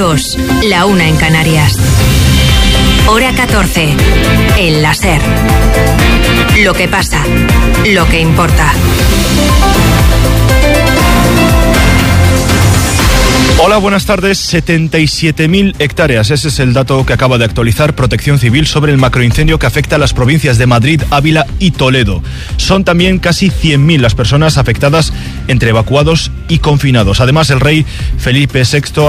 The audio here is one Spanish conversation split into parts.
2, la 1 en Canarias. Hora 14, el láser. Lo que pasa, lo que importa. Hola, buenas tardes. 77.000 hectáreas. Ese es el dato que acaba de actualizar Protección Civil sobre el macroincendio que afecta a las provincias de Madrid, Ávila y Toledo. Son también casi 100.000 las personas afectadas entre evacuados y confinados. Además, el rey Felipe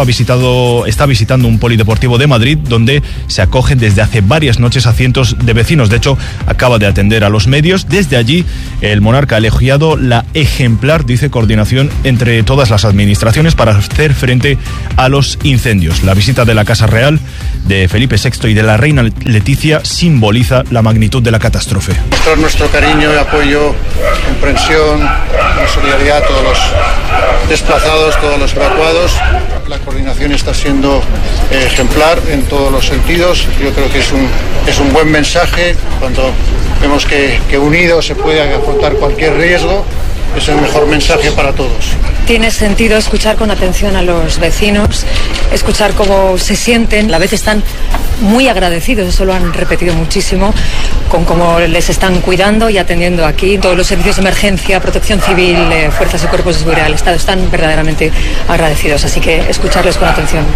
VI está visitando un polideportivo de Madrid donde se acogen desde hace varias noches a cientos de vecinos. De hecho, acaba de atender a los medios. Desde allí, el monarca ha elogiado la ejemplar, dice, coordinación entre todas las administraciones para hacer frente a los incendios. La visita de la Casa Real de Felipe VI y de la reina Leticia simboliza la magnitud de la catástrofe. Mostrar nuestro cariño y apoyo, comprensión y solidaridad a todos los desplazados, todos los evacuados. La coordinación está siendo ejemplar en todos los sentidos. Yo creo que es un buen mensaje cuando vemos que unidos se puede afrontar cualquier riesgo. Es el mejor mensaje para todos. Tiene sentido escuchar con atención a los vecinos, escuchar cómo se sienten. A veces están muy agradecidos, eso lo han repetido muchísimo, con cómo les están cuidando y atendiendo aquí. Todos los servicios de emergencia, protección civil, fuerzas y cuerpos de seguridad del Estado están verdaderamente agradecidos. Así que escucharles con atención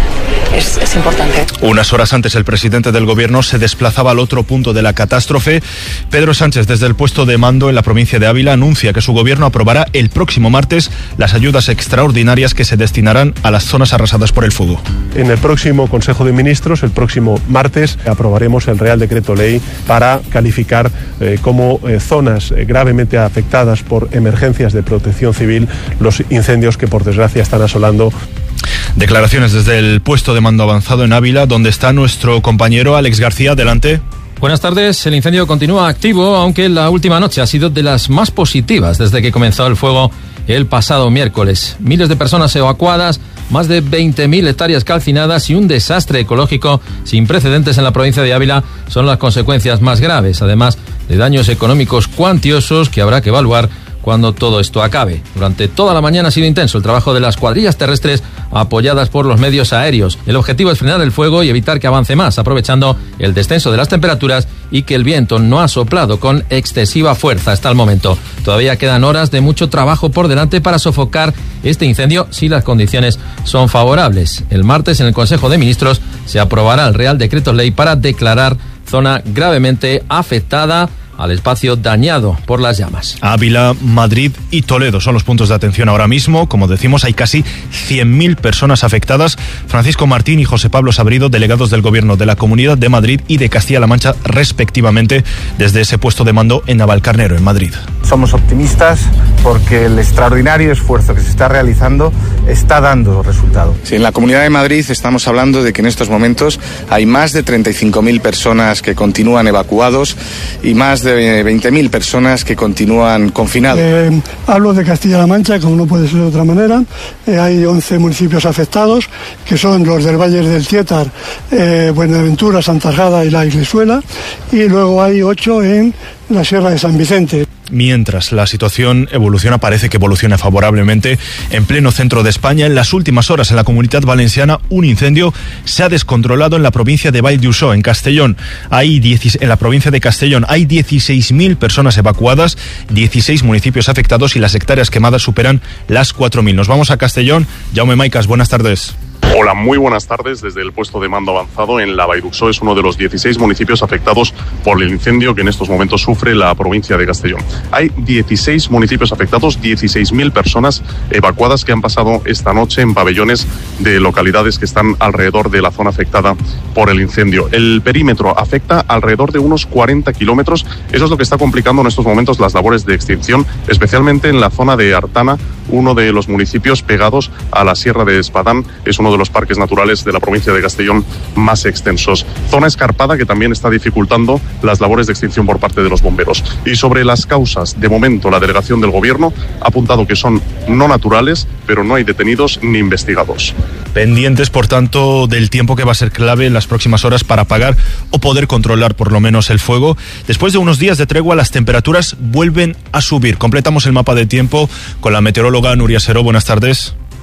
es importante. Unas horas antes, el presidente del gobierno se desplazaba al otro punto de la catástrofe. Pedro Sánchez, desde el puesto de mando en la provincia de Ávila, anuncia que su gobierno aprobará el próximo martes las ayudas extraordinarias que se destinarán a las zonas arrasadas por el fuego. En el próximo Consejo de Ministros, el próximo martes, aprobaremos el Real Decreto Ley para calificar como zonas gravemente afectadas por emergencias de protección civil los incendios que por desgracia están asolando. Declaraciones desde el puesto de mando avanzado en Ávila, donde está nuestro compañero Alex García. Adelante. Buenas tardes. El incendio continúa activo, aunque la última noche ha sido de las más positivas desde que comenzó el fuego el pasado miércoles. Miles de personas evacuadas, más de 20.000 hectáreas calcinadas y un desastre ecológico sin precedentes en la provincia de Ávila son las consecuencias más graves, además de daños económicos cuantiosos que habrá que evaluar cuando todo esto acabe. Durante toda la mañana ha sido intenso el trabajo de las cuadrillas terrestres apoyadas por los medios aéreos. El objetivo es frenar el fuego y evitar que avance más, aprovechando el descenso de las temperaturas y que el viento no ha soplado con excesiva fuerza hasta el momento. Todavía quedan horas de mucho trabajo por delante para sofocar este incendio si las condiciones son favorables. El martes en el Consejo de Ministros se aprobará el Real Decreto Ley para declarar zona gravemente afectada al espacio dañado por las llamas. Ávila, Madrid y Toledo son los puntos de atención ahora mismo. Como decimos, hay casi 100.000 personas afectadas. Francisco Martín y José Pablo Sabrido, delegados del Gobierno de la Comunidad de Madrid y de Castilla-La Mancha, respectivamente, desde ese puesto de mando en Navalcarnero, en Madrid. Somos optimistas porque el extraordinario esfuerzo que se está realizando está dando resultado. Sí, en la Comunidad de Madrid estamos hablando de que en estos momentos hay más de 35.000 personas que continúan evacuados y más de 20.000 personas que continúan confinados. Hablo de Castilla-La Mancha, como no puede ser de otra manera. Hay 11 municipios afectados, que son los del Valle del Tietar, Buenaventura, Santajada y La Iglesuela, y luego hay 8 en la Sierra de San Vicente. Mientras la situación parece que evoluciona favorablemente en pleno centro de España. En las últimas horas en la Comunidad Valenciana un incendio se ha descontrolado en la provincia de Vall d'Uixó, en Castellón. En la provincia de Castellón hay 16.000 personas evacuadas, 16 municipios afectados y las hectáreas quemadas superan las 4.000. Nos vamos a Castellón. Jaume Maicas, buenas tardes. Hola, muy buenas tardes. Desde el puesto de mando avanzado en la Vall d'Uixó, es uno de los 16 municipios afectados por el incendio que en estos momentos sufre la provincia de Castellón. Hay 16 municipios afectados, 16.000 personas evacuadas que han pasado esta noche en pabellones de localidades que están alrededor de la zona afectada por el incendio. El perímetro afecta alrededor de unos 40 kilómetros. Eso es lo que está complicando en estos momentos las labores de extinción, especialmente en la zona de Artana, uno de los municipios pegados a la Sierra de Espadán. Es uno de los parques naturales de la provincia de Castellón más extensos. Zona escarpada que también está dificultando las labores de extinción por parte de los bomberos. Y sobre las causas, de momento la delegación del gobierno ha apuntado que son no naturales, pero no hay detenidos ni investigados. Pendientes, por tanto, del tiempo que va a ser clave en las próximas horas para apagar o poder controlar por lo menos el fuego. Después de unos días de tregua, las temperaturas vuelven a subir. Completamos el mapa de tiempo con la meteoróloga Nuria Seró. Buenas tardes.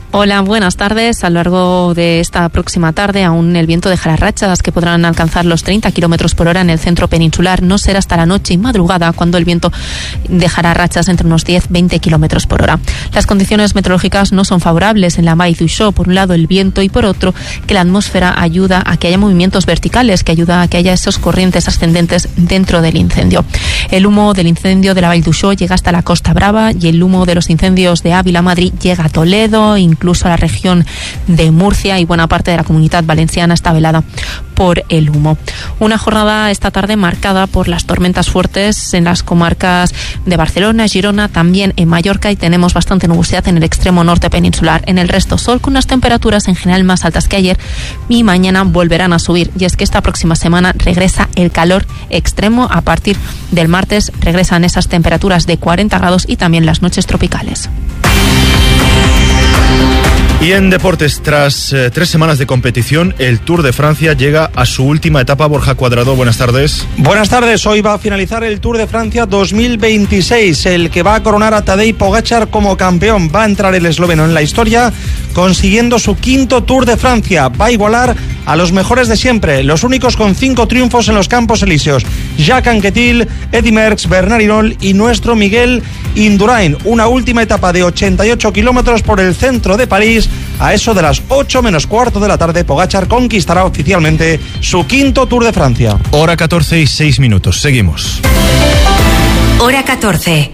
Hola, buenas tardes. A lo largo de esta próxima tarde aún el viento dejará rachas que podrán alcanzar los 30 kilómetros por hora en el centro peninsular. No será hasta la noche y madrugada cuando el viento dejará rachas entre unos 10-20 kilómetros por hora. Las condiciones meteorológicas no son favorables en la Vall d'Uixó. Por un lado el viento y por otro que la atmósfera ayuda a que haya movimientos verticales, que ayuda a que haya esos corrientes ascendentes dentro del incendio. El humo del incendio de la Vall d'Uixó llega hasta la Costa Brava y el humo de los incendios de Ávila, Madrid, llega a Toledo, incluso a la región de Murcia, y buena parte de la Comunidad Valenciana está velada por el humo. Una jornada esta tarde marcada por las tormentas fuertes en las comarcas de Barcelona, Girona, también en Mallorca, y tenemos bastante nubosidad en el extremo norte peninsular. En el resto sol, con unas temperaturas en general más altas que ayer, y mañana volverán a subir. Y es que esta próxima semana regresa el calor extremo. A partir del martes regresan esas temperaturas de 40 grados y también las noches tropicales. Y en deportes, tras 3 semanas de competición, el Tour de Francia llega a su última etapa. Borja Cuadrado, buenas tardes. Buenas tardes, hoy va a finalizar el Tour de Francia 2026, el que va a coronar a Tadej Pogačar como campeón. Va a entrar el esloveno en la historia, consiguiendo su 5º Tour de Francia. Va a igualar a los mejores de siempre, los únicos con 5 triunfos en los Campos Elíseos: Jacques Anquetil, Eddy Merckx, Bernard Hinault y nuestro Miguel Indurain. Una última etapa de 88 kilómetros por el centro de París. A eso de las 8 menos cuarto de la tarde, Pogačar conquistará oficialmente su 5º Tour de Francia. Hora 14 y 6 minutos. Seguimos. Hora 14.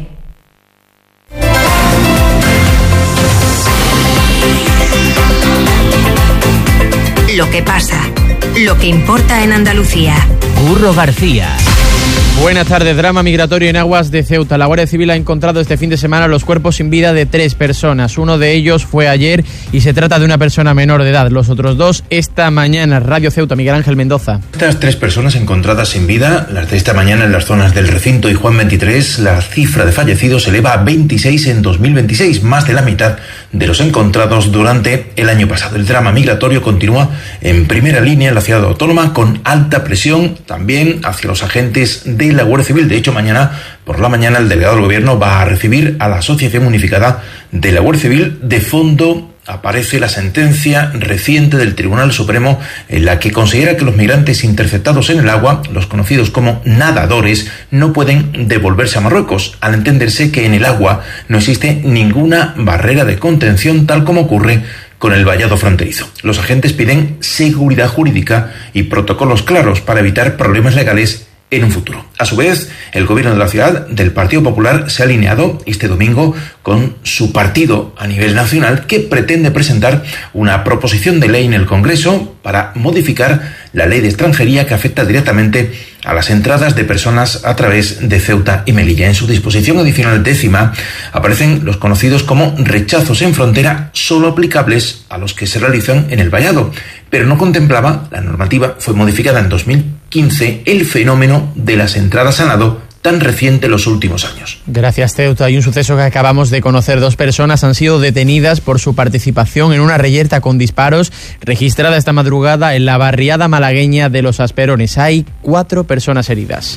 Lo que pasa, lo que importa en Andalucía. Curro García. Buenas tardes. Drama migratorio en aguas de Ceuta. La Guardia Civil ha encontrado este fin de semana los cuerpos sin vida de 3 personas. Uno de ellos fue ayer y se trata de una persona menor de edad. Los otros 2 esta mañana. Radio Ceuta, Miguel Ángel Mendoza. Estas 3 personas encontradas sin vida, las de esta mañana en las zonas del Recinto y Juan 23, la cifra de fallecidos se eleva a 26 en 2026, más de la mitad de los encontrados durante el año pasado. El drama migratorio continúa en primera línea en la ciudad autónoma, con alta presión también hacia los agentes de la Guardia Civil. De hecho, mañana por la mañana el delegado del Gobierno va a recibir a la Asociación Unificada de la Guardia Civil. De fondo aparece la sentencia reciente del Tribunal Supremo en la que considera que los migrantes interceptados en el agua, los conocidos como nadadores, no pueden devolverse a Marruecos, al entenderse que en el agua no existe ninguna barrera de contención, tal como ocurre con el vallado fronterizo. Los agentes piden seguridad jurídica y protocolos claros para evitar problemas legales en un futuro. A su vez, el gobierno de la ciudad del Partido Popular se ha alineado este domingo con su partido a nivel nacional, que pretende presentar una proposición de ley en el Congreso para modificar la ley de extranjería que afecta directamente a las entradas de personas a través de Ceuta y Melilla. En su disposición adicional 10ª aparecen los conocidos como rechazos en frontera, solo aplicables a los que se realizan en el vallado, pero no contemplaba, la normativa fue modificada en 2015, el fenómeno de las entradas a nado, tan reciente en los últimos años. Gracias, Ceuta. Hay un suceso que acabamos de conocer. 2 personas han sido detenidas por su participación en una reyerta con disparos registrada esta madrugada en la barriada malagueña de Los Asperones. Hay 4 personas heridas.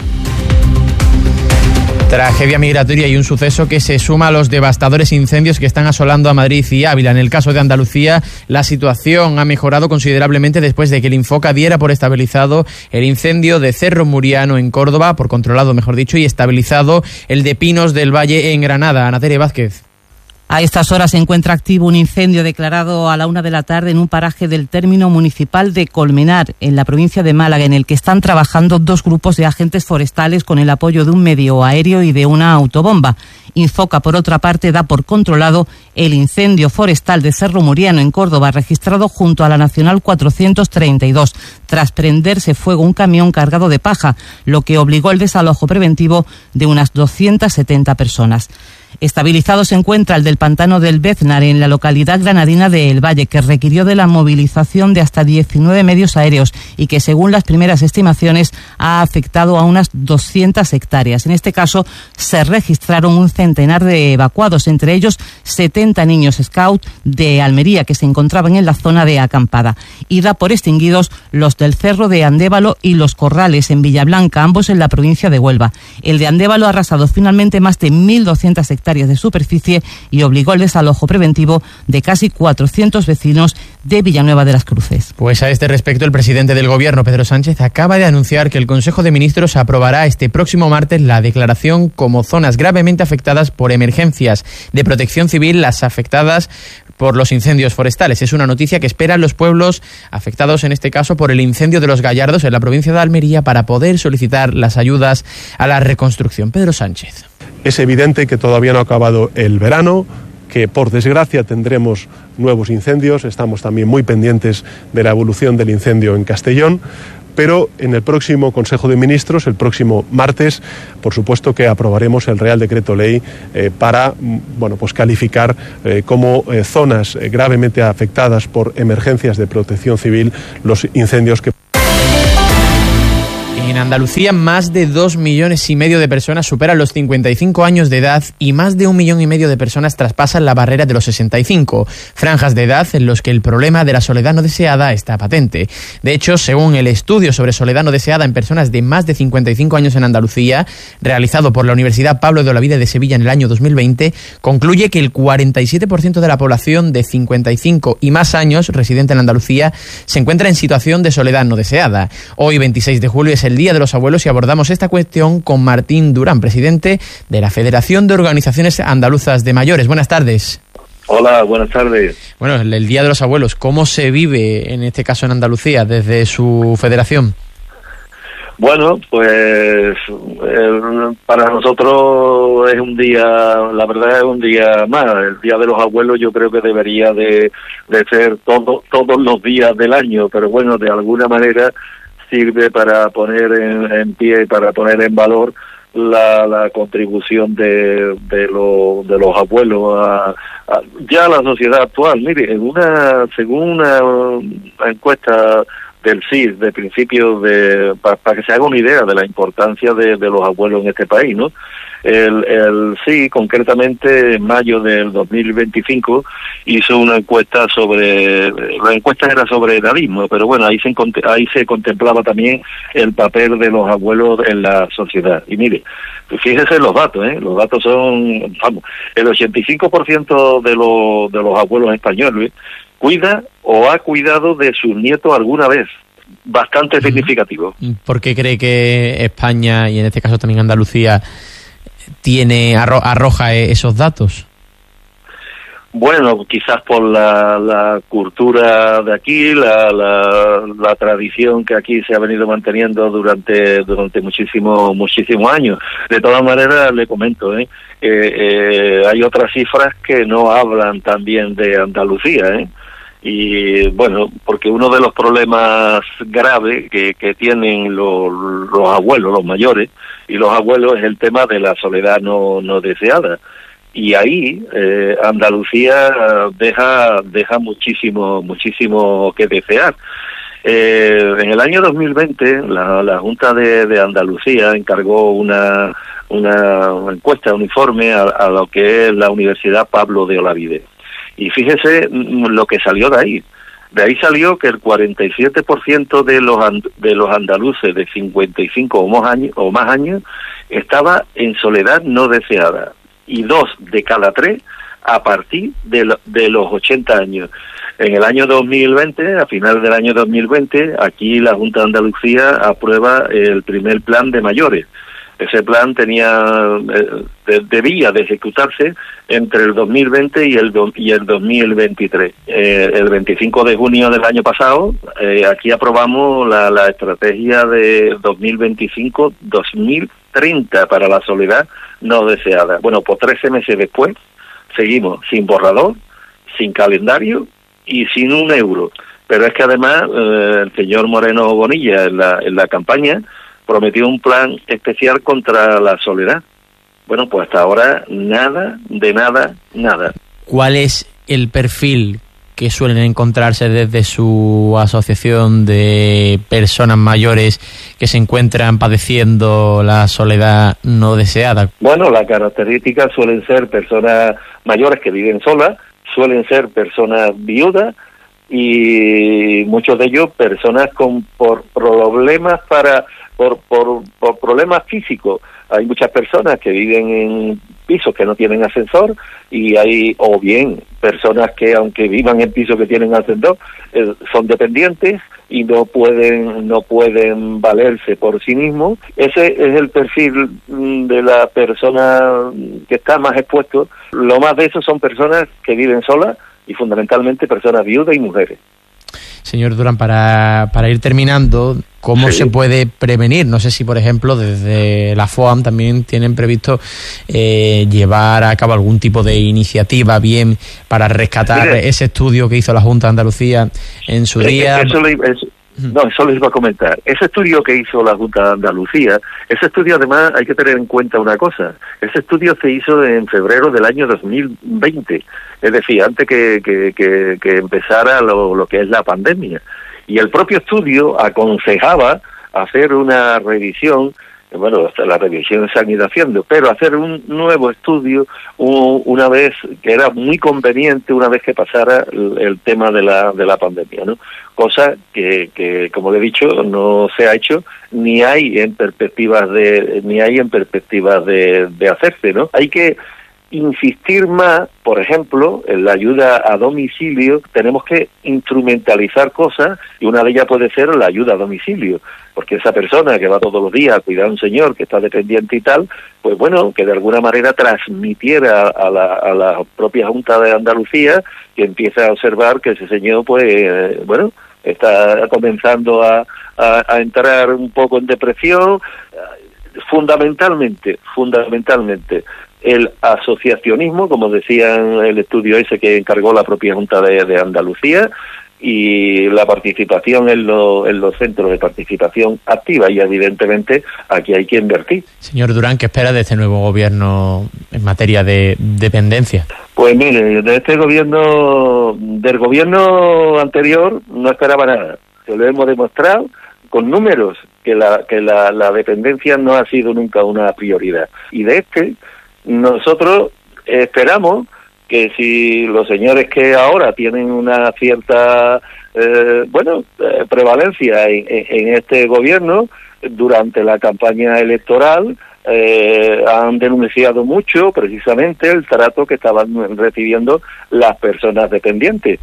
Tragedia migratoria y un suceso que se suma a los devastadores incendios que están asolando a Madrid y Ávila. En el caso de Andalucía, la situación ha mejorado considerablemente después de que el Infoca diera por estabilizado el incendio de Cerro Muriano en Córdoba, por controlado mejor dicho, y estabilizado el de Pinos del Valle en Granada. Ana Tere Vázquez. A estas horas se encuentra activo un incendio declarado a la 1 de la tarde en un paraje del término municipal de Colmenar, en la provincia de Málaga, en el que están trabajando 2 grupos de agentes forestales con el apoyo de un medio aéreo y de una autobomba. Infoca, por otra parte, da por controlado el incendio forestal de Cerro Muriano en Córdoba, registrado junto a la Nacional 432, tras prenderse fuego un camión cargado de paja, lo que obligó al desalojo preventivo de unas 270 personas. Estabilizado se encuentra el del pantano del Béznar, en la localidad granadina de El Valle, que requirió de la movilización de hasta 19 medios aéreos y que, según las primeras estimaciones, ha afectado a unas 200 hectáreas. En este caso, se registraron un centenar de evacuados, entre ellos 70 niños scout de Almería que se encontraban en la zona de acampada. Y da por extinguidos los del Cerro de Andévalo y Los Corrales, en Villablanca, ambos en la provincia de Huelva. El de Andévalo ha arrasado finalmente más de 1.200 hectáreas hectáreas de superficie y obligó al desalojo preventivo de casi 400 vecinos de Villanueva de las Cruces. Pues a este respecto, el presidente del Gobierno, Pedro Sánchez, acaba de anunciar que el Consejo de Ministros aprobará este próximo martes la declaración como zonas gravemente afectadas por emergencias de protección civil, las afectadas por los incendios forestales. Es una noticia que esperan los pueblos afectados, en este caso, por el incendio de Los Gallardos en la provincia de Almería, para poder solicitar las ayudas a la reconstrucción. Pedro Sánchez. Es evidente que todavía no ha acabado el verano, que por desgracia tendremos nuevos incendios. Estamos también muy pendientes de la evolución del incendio en Castellón. Pero en el próximo Consejo de Ministros, el próximo martes, por supuesto que aprobaremos el Real Decreto Ley para calificar como zonas gravemente afectadas por emergencias de protección civil los incendios que... En Andalucía, más de 2,5 millones de personas superan los 55 años de edad y más de 1,5 millones de personas traspasan la barrera de los 65, franjas de edad en los que el problema de la soledad no deseada está patente. De hecho, según el estudio sobre soledad no deseada en personas de más de 55 años en Andalucía, realizado por la Universidad Pablo de Olavide de Sevilla en el año 2020, concluye que el 47% de la población de 55 y más años residente en Andalucía se encuentra en situación de soledad no deseada. Hoy, 26 de julio, es el Día de los Abuelos y abordamos esta cuestión con Martín Durán, presidente de la Federación de Organizaciones Andaluzas de Mayores. Buenas tardes. Hola, buenas tardes. Bueno, el Día de los Abuelos, ¿cómo se vive en este caso en Andalucía desde su federación? Bueno, pues para nosotros es un día, la verdad es un día más. El Día de los Abuelos yo creo que debería de ser todos los días del año, pero bueno, de alguna manera sirve para poner en pie y para poner en valor la contribución de los abuelos ya a la sociedad actual. Mire, según una encuesta del CIS de principios para que se haga una idea de la importancia de los abuelos en este país, ¿no? El CIS, concretamente en mayo del 2025, hizo una encuesta la encuesta era sobre edadismo, pero bueno, ahí se contemplaba también el papel de los abuelos en la sociedad. Y mire, fíjese los datos, los datos son, el 85% de los abuelos españoles cuida o ha cuidado de sus nietos alguna vez. Bastante significativo. ¿Por qué cree que España, y en este caso también Andalucía, arroja esos datos? Bueno, quizás por la cultura de aquí, la tradición que aquí se ha venido manteniendo durante muchísimos años. De todas maneras, le comento, hay otras cifras que no hablan también de Andalucía, Y bueno, porque uno de los problemas graves que tienen los abuelos, los mayores, y los abuelos es el tema de la soledad no deseada. Y ahí Andalucía deja muchísimo que desear. En el año 2020 la Junta de Andalucía encargó una encuesta, un informe a lo que es la Universidad Pablo de Olavide. Y fíjese lo que salió de ahí. De ahí salió que el 47% de los andaluces de 55 o más años estaba en soledad no deseada. Y 2 de cada 3 a partir de los 80 años. En el año 2020, a finales del año 2020, aquí la Junta de Andalucía aprueba el primer plan de mayores. Ese plan debía de ejecutarse entre el 2020 y el 2023. El 25 de junio del año pasado, aquí aprobamos la estrategia de 2025-2030 para la soledad no deseada. Bueno, pues 13 meses después, seguimos sin borrador, sin calendario y sin un euro. Pero es que además el señor Moreno Bonilla en la campaña prometió un plan especial contra la soledad. Bueno, pues hasta ahora nada. ¿Cuál es el perfil que suelen encontrarse desde su asociación de personas mayores que se encuentran padeciendo la soledad no deseada? Bueno, las características suelen ser personas mayores que viven solas, suelen ser personas viudas y muchos de ellos personas por problemas físicos, hay muchas personas que viven en pisos que no tienen ascensor, y hay, o bien, personas que aunque vivan en pisos que tienen ascensor, son dependientes y no pueden valerse por sí mismos. Ese es el perfil de la persona que está más expuesto. Lo más de eso son personas que viven solas y fundamentalmente personas viudas y mujeres. Señor Durán, para ir terminando, ¿cómo se puede prevenir? No sé si, por ejemplo, desde la FOAM también tienen previsto llevar a cabo algún tipo de iniciativa, bien para rescatar ese estudio que hizo la Junta de Andalucía en su día. Eso les iba a comentar. Ese estudio que hizo la Junta de Andalucía, ese estudio además hay que tener en cuenta una cosa. Ese estudio se hizo en febrero del año 2020, es decir, antes que empezara lo que es la pandemia. Y el propio estudio aconsejaba hacer una revisión, bueno, hasta la revisión se han ido haciendo, pero hacer un nuevo estudio una vez, que era muy conveniente una vez que pasara el tema de la pandemia, ¿no? Cosa que como le he dicho, no se ha hecho ni hay en perspectivas de hacerse, ¿no? Hay que insistir más, por ejemplo, en la ayuda a domicilio. Tenemos que instrumentalizar cosas, y una de ellas puede ser la ayuda a domicilio, porque esa persona que va todos los días a cuidar a un señor que está dependiente y tal, pues bueno, que de alguna manera transmitiera a la propia Junta de Andalucía, que empieza a observar que ese señor, pues bueno, está comenzando a entrar un poco en depresión. Fundamentalmente el asociacionismo, como decía en el estudio ese que encargó la propia Junta de Andalucía, y la participación en los centros de participación activa, y evidentemente aquí hay que invertir. Señor Durán, ¿qué espera de este nuevo gobierno en materia de dependencia? Pues mire, de este gobierno, del gobierno anterior no esperaba nada. Se lo hemos demostrado con números que la dependencia no ha sido nunca una prioridad. Y de nosotros esperamos que si los señores que ahora tienen una cierta prevalencia en este gobierno, durante la campaña electoral han denunciado mucho precisamente el trato que estaban recibiendo las personas dependientes.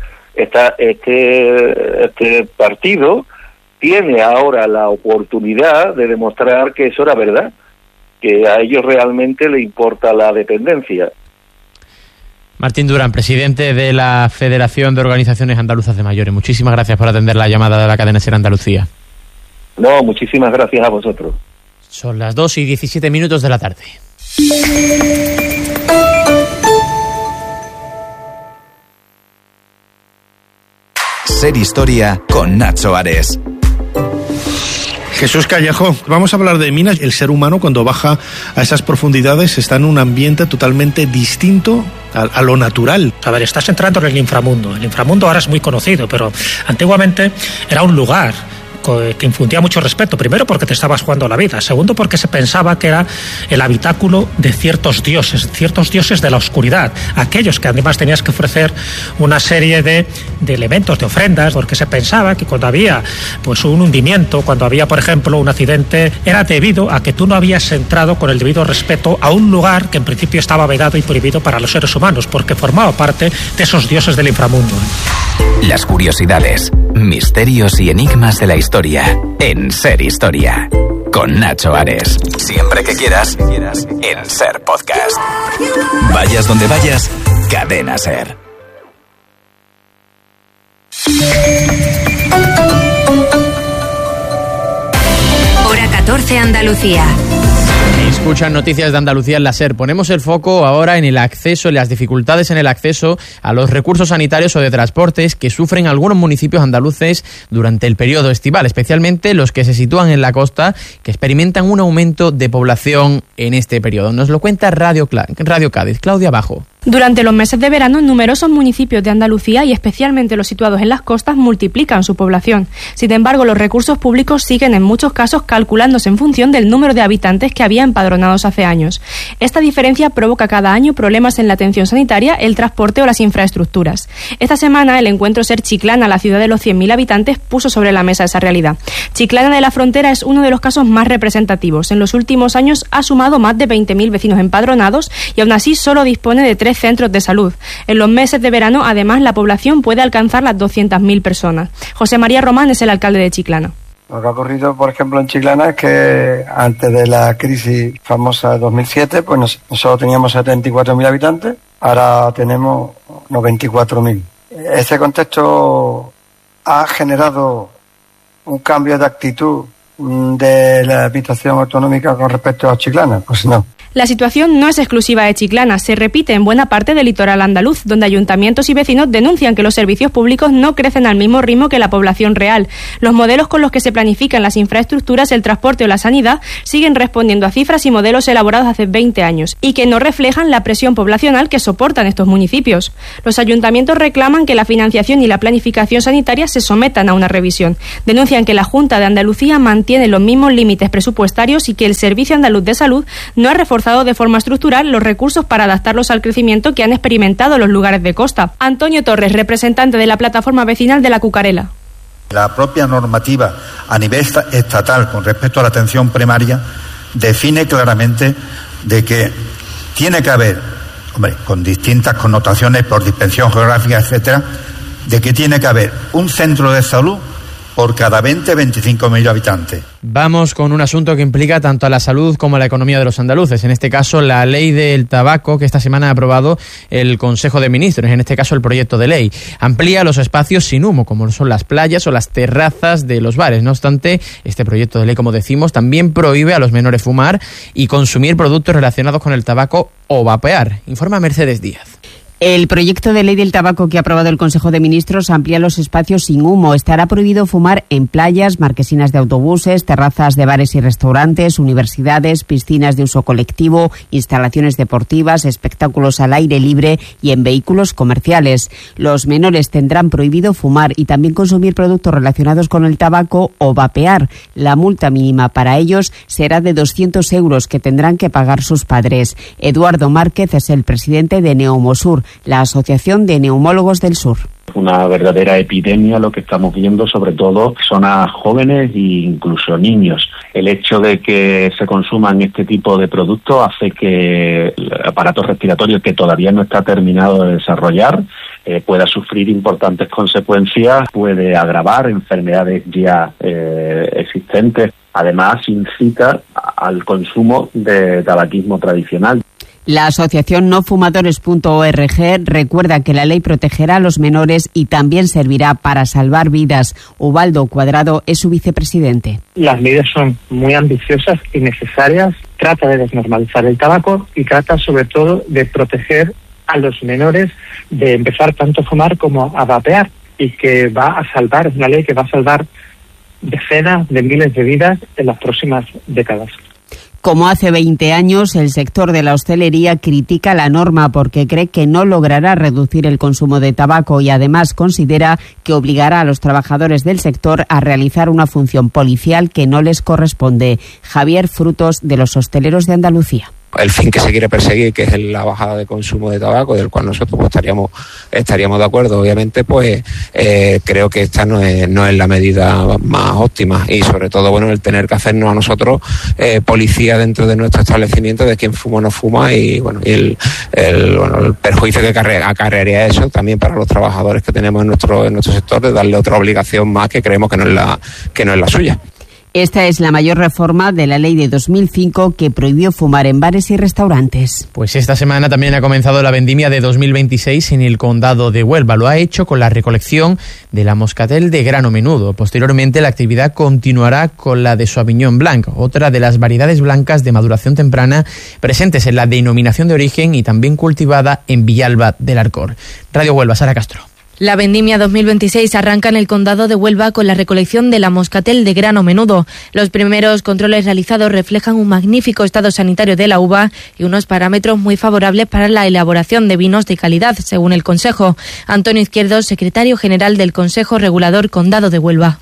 Este partido tiene ahora la oportunidad de demostrar que eso era verdad, que a ellos realmente le importa la dependencia. Martín Durán, presidente de la Federación de Organizaciones Andaluzas de Mayores, muchísimas gracias por atender la llamada de la cadena SER Andalucía. No, muchísimas gracias a vosotros. Son las 2:17 de la tarde. SER Historia con Nacho Ares. Jesús Callejo, vamos a hablar de minas. El ser humano, cuando baja a esas profundidades, está en un ambiente totalmente distinto a lo natural. A ver, estás entrando en el inframundo. El inframundo ahora es muy conocido, pero antiguamente era un lugar que infundía mucho respeto. Primero, porque te estabas jugando la vida. Segundo, porque se pensaba que era el habitáculo de ciertos dioses de la oscuridad, aquellos que además tenías que ofrecer una serie de elementos, de ofrendas, porque se pensaba que cuando había pues un hundimiento, cuando había, por ejemplo, un accidente, era debido a que tú no habías entrado con el debido respeto a un lugar que en principio estaba vedado y prohibido para los seres humanos, porque formaba parte de esos dioses del inframundo. Las curiosidades, misterios y enigmas de la historia en SER Historia con Nacho Ares. Siempre que quieras en SER Podcast. Vayas donde vayas, Cadena SER. Hora 14 Andalucía. Escuchan noticias de Andalucía en la SER. Ponemos el foco ahora en el acceso, en las dificultades en el acceso a los recursos sanitarios o de transportes que sufren algunos municipios andaluces durante el periodo estival, especialmente los que se sitúan en la costa, que experimentan un aumento de población en este periodo. Nos lo cuenta Radio Cádiz. Claudia Bajo. Durante los meses de verano, numerosos municipios de Andalucía y especialmente los situados en las costas multiplican su población. Sin embargo, los recursos públicos siguen en muchos casos calculándose en función del número de habitantes que había empadronados hace años. Esta diferencia provoca cada año problemas en la atención sanitaria, el transporte o las infraestructuras. Esta semana, el encuentro Ser Chiclana, la ciudad de los 100.000 habitantes, puso sobre la mesa esa realidad. Chiclana de la Frontera es uno de los casos más representativos. En los últimos años ha sumado más de 20.000 vecinos empadronados y aún así solo dispone de 3 centros de salud. En los meses de verano, además, la población puede alcanzar las 200.000 personas. José María Román es el alcalde de Chiclana. Lo que ha ocurrido, por ejemplo, en Chiclana es que antes de la crisis famosa de 2007, pues nosotros teníamos 74.000 habitantes, ahora tenemos 94.000. Ese contexto ha generado un cambio de actitud de la administración autonómica con respecto a Chiclana, pues no. La situación no es exclusiva de Chiclana, se repite en buena parte del litoral andaluz, donde ayuntamientos y vecinos denuncian que los servicios públicos no crecen al mismo ritmo que la población real. Los modelos con los que se planifican las infraestructuras, el transporte o la sanidad siguen respondiendo a cifras y modelos elaborados hace 20 años y que no reflejan la presión poblacional que soportan estos municipios. Los ayuntamientos reclaman que la financiación y la planificación sanitaria se sometan a una revisión. Denuncian que la Junta de Andalucía mantiene los mismos límites presupuestarios y que el Servicio Andaluz de Salud no ha reforzado de forma estructural los recursos para adaptarlos al crecimiento que han experimentado los lugares de costa. Antonio Torres, representante de la plataforma vecinal de La Cucarela. La propia normativa a nivel estatal con respecto a la atención primaria define claramente de que tiene que haber, con distintas connotaciones por dispersión geográfica, etcétera, de que tiene que haber un centro de salud por cada 25.000 habitantes. Vamos con un asunto que implica tanto a la salud como a la economía de los andaluces. En este caso, la ley del tabaco que esta semana ha aprobado el Consejo de Ministros, en este caso el proyecto de ley. Amplía los espacios sin humo, como son las playas o las terrazas de los bares. No obstante, este proyecto de ley, como decimos, también prohíbe a los menores fumar y consumir productos relacionados con el tabaco o vapear. Informa Mercedes Díaz. El proyecto de ley del tabaco que ha aprobado el Consejo de Ministros amplía los espacios sin humo. Estará prohibido fumar en playas, marquesinas de autobuses, terrazas de bares y restaurantes, universidades, piscinas de uso colectivo, instalaciones deportivas, espectáculos al aire libre y en vehículos comerciales. Los menores tendrán prohibido fumar y también consumir productos relacionados con el tabaco o vapear. La multa mínima para ellos será de 200 euros que tendrán que pagar sus padres. Eduardo Márquez es el presidente de Neumosur, la Asociación de Neumólogos del Sur. Una verdadera epidemia lo que estamos viendo, sobre todo personas jóvenes e incluso niños. El hecho de que se consuman este tipo de productos hace que el aparato respiratorio, que todavía no está terminado de desarrollar, pueda sufrir importantes consecuencias, puede agravar enfermedades ya existentes. Además, incita al consumo de tabaquismo tradicional. La asociación nofumadores.org recuerda que la ley protegerá a los menores y también servirá para salvar vidas. Ubaldo Cuadrado es su vicepresidente. Las medidas son muy ambiciosas y necesarias. Trata de desnormalizar el tabaco y trata sobre todo de proteger a los menores de empezar tanto a fumar como a vapear, y que va a salvar, es una ley que va a salvar decenas de miles de vidas en las próximas décadas. Como hace 20 años, el sector de la hostelería critica la norma porque cree que no logrará reducir el consumo de tabaco y además considera que obligará a los trabajadores del sector a realizar una función policial que no les corresponde. Javier Frutos, de los Hosteleros de Andalucía. El fin que se quiere perseguir, que es la bajada de consumo de tabaco, del cual nosotros estaríamos de acuerdo, obviamente, pues creo que esta no es la medida más óptima, y sobre todo, el tener que hacernos a nosotros policía dentro de nuestro establecimiento de quién fuma o no fuma, y el perjuicio que acarrearía eso también para los trabajadores que tenemos en nuestro sector, de darle otra obligación más que creemos que no es la suya. Esta es la mayor reforma de la ley de 2005 que prohibió fumar en bares y restaurantes. Pues esta semana también ha comenzado la vendimia de 2026 en el condado de Huelva. Lo ha hecho con la recolección de la moscatel de grano menudo. Posteriormente, la actividad continuará con la de Sauvignon Blanc, otra de las variedades blancas de maduración temprana presentes en la denominación de origen y también cultivada en Villalba del Arcor. Radio Huelva, Sara Castro. La vendimia 2026 arranca en el condado de Huelva con la recolección de la moscatel de grano menudo. Los primeros controles realizados reflejan un magnífico estado sanitario de la uva y unos parámetros muy favorables para la elaboración de vinos de calidad, según el Consejo. Antonio Izquierdo, secretario general del Consejo Regulador Condado de Huelva.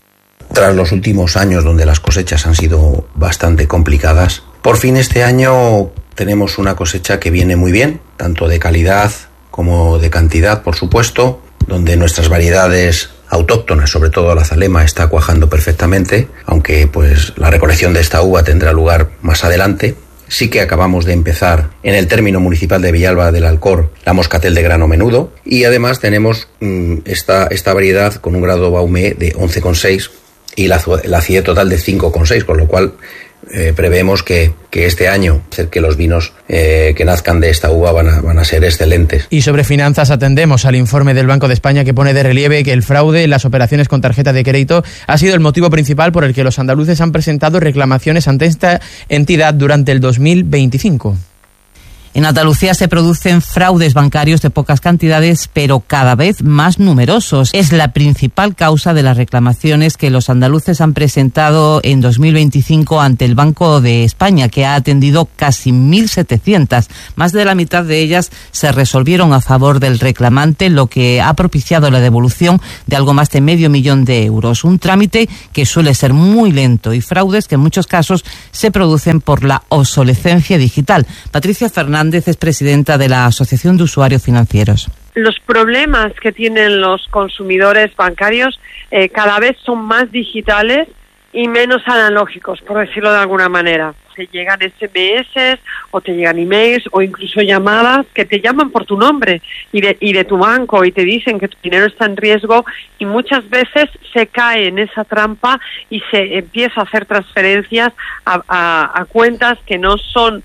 Tras los últimos años donde las cosechas han sido bastante complicadas, por fin este año tenemos una cosecha que viene muy bien, tanto de calidad como de cantidad, por supuesto, donde nuestras variedades autóctonas, sobre todo la Zalema, está cuajando perfectamente, aunque pues la recolección de esta uva tendrá lugar más adelante. Sí que acabamos de empezar en el término municipal de Villalba del Alcor la moscatel de grano menudo, y además tenemos esta variedad con un grado Baumé de 11,6 y la acidez total de 5,6, con lo cual prevemos que este año que los vinos que nazcan de esta uva van a ser excelentes. Y sobre finanzas atendemos al informe del Banco de España que pone de relieve que el fraude en las operaciones con tarjeta de crédito ha sido el motivo principal por el que los andaluces han presentado reclamaciones ante esta entidad durante el 2025. En Andalucía se producen fraudes bancarios de pocas cantidades, pero cada vez más numerosos. Es la principal causa de las reclamaciones que los andaluces han presentado en 2025 ante el Banco de España, que ha atendido casi 1.700. Más de la mitad de ellas se resolvieron a favor del reclamante, lo que ha propiciado la devolución de algo más de $500.000 de euros. Un trámite que suele ser muy lento y fraudes que en muchos casos se producen por la obsolescencia digital. Patricia Fernández es presidenta de la Asociación de Usuarios Financieros. Los problemas que tienen los consumidores bancarios cada vez son más digitales y menos analógicos, por decirlo de alguna manera. Te llegan SMS o te llegan emails o incluso llamadas que te llaman por tu nombre y de tu banco y te dicen que tu dinero está en riesgo, y muchas veces se cae en esa trampa y se empieza a hacer transferencias a cuentas que no son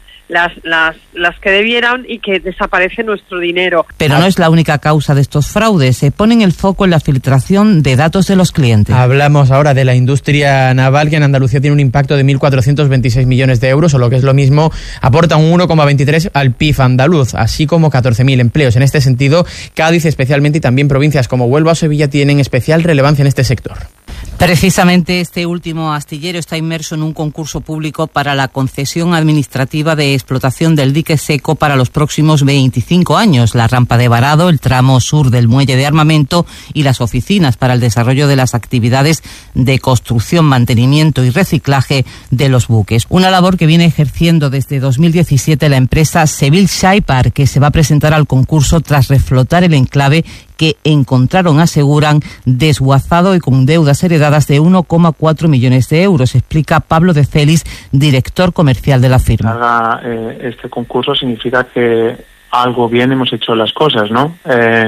las que debieran y que desaparece nuestro dinero. Pero no es la única causa de estos fraudes. Se ponen el foco en la filtración de datos de los clientes. Hablamos ahora de la industria naval, que en Andalucía tiene un impacto de 1.426 millones de euros, o lo que es lo mismo, aporta un 1,23 al PIB andaluz, así como 14.000 empleos. En este sentido, Cádiz especialmente y también provincias como Huelva o Sevilla tienen especial relevancia en este sector. Precisamente este último astillero está inmerso en un concurso público para la concesión administrativa de explotación del dique seco para los próximos 25 años, la rampa de varado, el tramo sur del muelle de armamento y las oficinas para el desarrollo de las actividades de construcción, mantenimiento y reciclaje de los buques. Una labor que viene ejerciendo desde 2017 la empresa Seville Saipar, que se va a presentar al concurso tras reflotar el enclave que encontraron, aseguran, desguazado y con deudas heredadas de 1,4 millones de euros, explica Pablo de Celis, director comercial de la firma. Haga este concurso significa que algo bien hemos hecho las cosas, ¿no?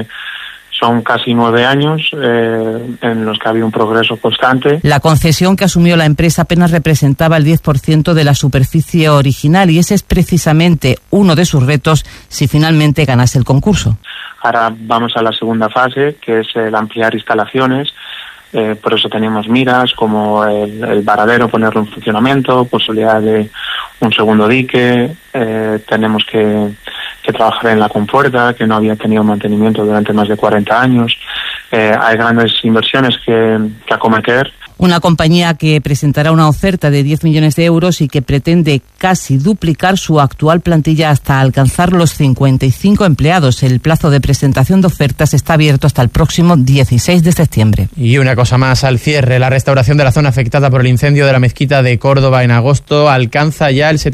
Son casi 9 años en los que ha habido un progreso constante. La concesión que asumió la empresa apenas representaba el 10% de la superficie original, y ese es precisamente uno de sus retos si finalmente ganase el concurso. Ahora vamos a la segunda fase, que es el ampliar instalaciones. Por eso tenemos miras como el varadero, ponerlo en funcionamiento, posibilidad de un segundo dique. Tenemos que trabajar en la compuerta, que no había tenido mantenimiento durante más de 40 años. Hay grandes inversiones que acometer. Una compañía que presentará una oferta de 10 millones de euros y que pretende casi duplicar su actual plantilla hasta alcanzar los 55 empleados. El plazo de presentación de ofertas está abierto hasta el próximo 16 de septiembre. Y una cosa más al cierre: la restauración de la zona afectada por el incendio de la mezquita de Córdoba en agosto alcanza ya el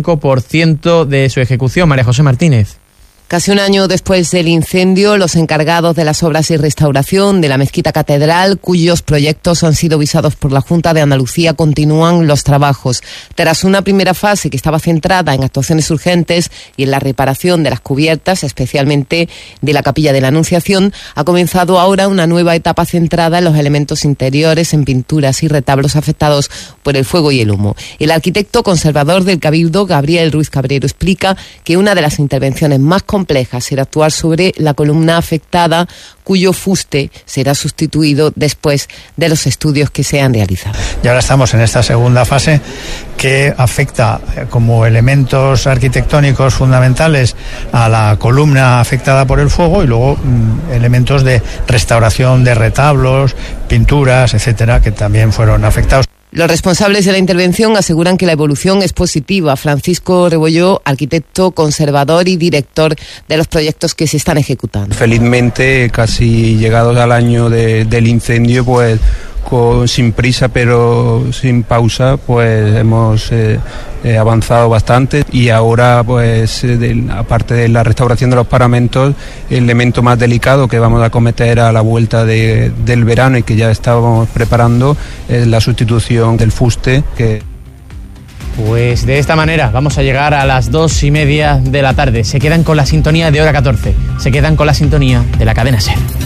75% de su ejecución. María José Martínez. Casi un año después del incendio, los encargados de las obras y restauración de la mezquita catedral, cuyos proyectos han sido visados por la Junta de Andalucía, continúan los trabajos. Tras una primera fase que estaba centrada en actuaciones urgentes y en la reparación de las cubiertas, especialmente de la capilla de la Anunciación, ha comenzado ahora una nueva etapa centrada en los elementos interiores, en pinturas y retablos afectados por el fuego y el humo. El arquitecto conservador del Cabildo, Gabriel Ruiz Cabrero, explica que una de las intervenciones más complejas compleja será actuar sobre la columna afectada, cuyo fuste será sustituido después de los estudios que se han realizado. Y ahora estamos en esta segunda fase que afecta como elementos arquitectónicos fundamentales a la columna afectada por el fuego y luego elementos de restauración de retablos, pinturas, etcétera, que también fueron afectados. Los responsables de la intervención aseguran que la evolución es positiva. Francisco Rebolló, arquitecto, conservador y director de los proyectos que se están ejecutando. Felizmente, casi llegados al año del incendio, pues sin prisa pero sin pausa, pues hemos avanzado bastante y ahora, pues aparte de la restauración de los paramentos, el elemento más delicado que vamos a acometer a la vuelta del verano y que ya estábamos preparando es la sustitución del fuste. Pues de esta manera vamos a llegar a las 2:30 de la tarde. Se quedan con la sintonía de Hora 14, se quedan con la sintonía de la cadena SER.